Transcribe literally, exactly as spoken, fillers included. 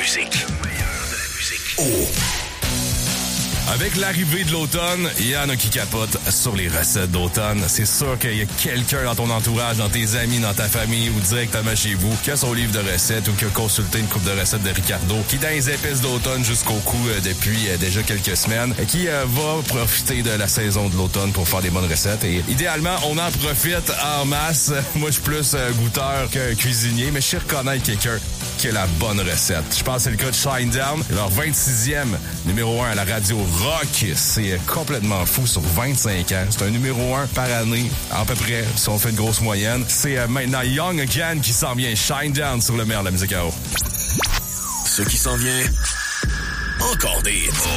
musique. Le meilleur de la musique. Oh! Avec l'arrivée de l'automne, il y en a qui capotent sur les recettes d'automne. C'est sûr qu'il y a quelqu'un dans ton entourage, dans tes amis, dans ta famille ou directement chez vous qui a son livre de recettes ou qui a consulté une coupe de recettes de Ricardo, qui est dans les épices d'automne jusqu'au cou euh, depuis euh, déjà quelques semaines, et qui euh, va profiter de la saison de l'automne pour faire des bonnes recettes. Et idéalement, on en profite en masse. Moi, je suis plus euh, goûteur que cuisinier, mais je sais reconnaître quelqu'un qui a la bonne recette. Je pense que c'est le cas de Shinedown, leur vingt-sixième numéro un à la radio rock. C'est complètement fou sur vingt-cinq ans. C'est un numéro un par année, à peu près, si on fait une grosse moyenne. C'est euh, maintenant Young Again qui s'en vient. Shinedown sur le meilleur de la musique à eau. Ce qui s'en vient, encore des hits.